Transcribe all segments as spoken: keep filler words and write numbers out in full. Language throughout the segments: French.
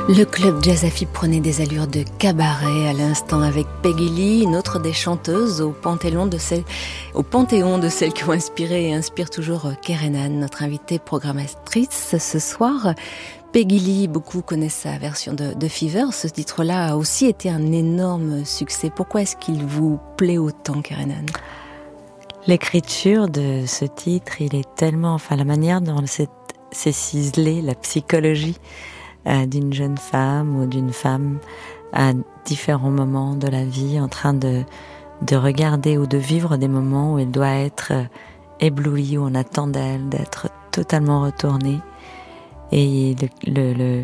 Le club Jazz Afib prenait des allures de cabaret à l'instant avec Peggy Lee, une autre des chanteuses au panthéon de celles, au panthéon de celles qui ont inspiré et inspirent toujours Kerenan, notre invitée programmatrice ce soir. Peggy Lee, beaucoup connaissent sa version de, de Fever. Ce titre-là a aussi été un énorme succès. Pourquoi est-ce qu'il vous plaît autant, Kerenan ? L'écriture de ce titre, il est tellement, enfin la manière dont c'est, c'est ciselé, la psychologie d'une jeune femme ou d'une femme à différents moments de la vie en train de, de regarder ou de vivre des moments où elle doit être éblouie, où on attend d'elle d'être totalement retournée. Et le, le, le,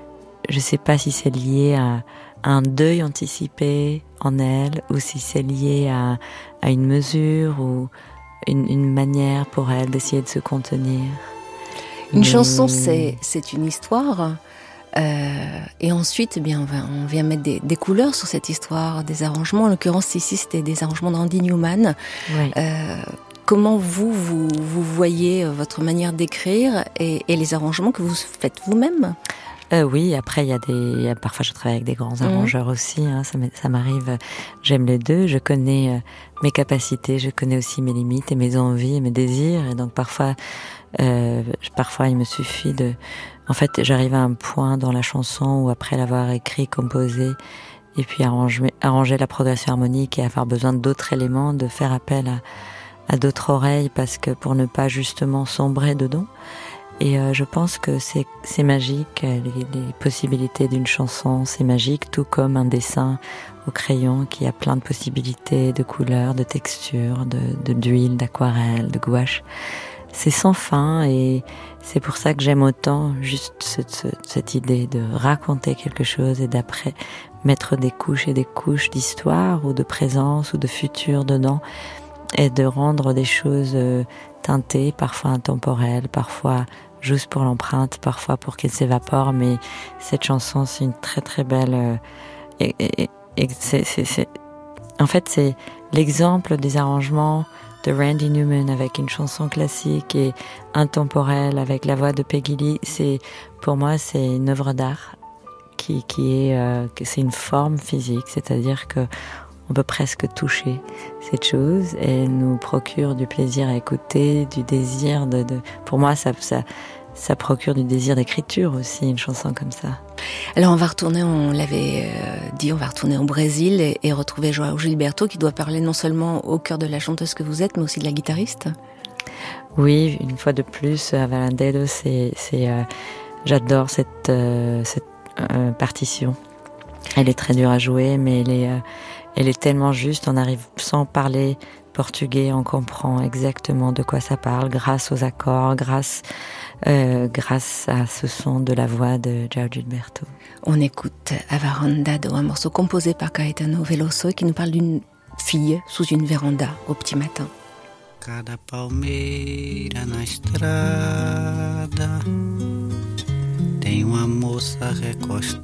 je sais pas si c'est lié à, à un deuil anticipé en elle ou si c'est lié à, à une mesure ou une, une manière pour elle d'essayer de se contenir. Une Mais... chanson, c'est, c'est une histoire. Euh, et ensuite, eh bien, on, va, on vient mettre des, des couleurs sur cette histoire, des arrangements. En l'occurrence, ici, c'était des arrangements d'Andy Newman. Oui. Euh, comment vous, vous, vous voyez votre manière d'écrire et, et les arrangements que vous faites vous-même ? Euh, oui, après il y a des, il y a, parfois je travaille avec des grands arrangeurs mmh. aussi. Hein, ça, ça m'arrive. J'aime les deux. Je connais euh, mes capacités, je connais aussi mes limites et mes envies et mes désirs. Et donc parfois, euh, parfois il me suffit de. En fait, j'arrive à un point dans la chanson où après l'avoir écrit, composé, et puis arranger, arranger la progression harmonique et avoir besoin d'autres éléments, de faire appel à, à d'autres oreilles parce que pour ne pas justement sombrer dedans. Et euh, je pense que c'est, c'est magique, les, les possibilités d'une chanson, c'est magique, tout comme un dessin au crayon qui a plein de possibilités, de couleurs, de textures, de, de, d'huile, d'aquarelle, de gouache. C'est sans fin et c'est pour ça que j'aime autant juste ce, ce, cette idée de raconter quelque chose et d'après mettre des couches et des couches d'histoire ou de présence ou de futur dedans et de rendre des choses euh, teintées, parfois intemporelles, parfois juste pour l'empreinte, parfois pour qu'elle s'évapore, mais cette chanson c'est une très très belle euh, et, et, et c'est, c'est, c'est en fait c'est l'exemple des arrangements de Randy Newman avec une chanson classique et intemporelle avec la voix de Peggy Lee. C'est pour moi c'est une œuvre d'art qui qui est euh, c'est une forme physique, c'est-à-dire que on peut presque toucher cette chose et elle nous procure du plaisir à écouter, du désir de, de pour moi ça ça ça procure du désir d'écriture aussi, une chanson comme ça. Alors on va retourner, on l'avait euh, dit, on va retourner au Brésil et, et retrouver João Gilberto qui doit parler non seulement au cœur de la chanteuse que vous êtes, mais aussi de la guitariste. Oui, une fois de plus, Avalandedo, c'est, c'est, euh, j'adore cette, euh, cette euh, partition. Elle est très dure à jouer, mais elle est, euh, elle est tellement juste. On arrive sans parler portugais, on comprend exactement de quoi ça parle, grâce aux accords, grâce Euh, grâce à ce son de la voix de João Gilberto. On écoute Avarandado, un morceau composé par Caetano Veloso qui nous parle d'une fille sous une véranda au petit matin. Cada palmeira na estrada tem uma moça recostada